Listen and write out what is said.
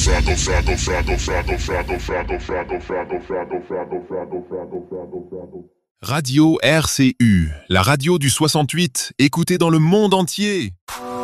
Radio RCU, la radio du 68, écoutée dans le monde entier.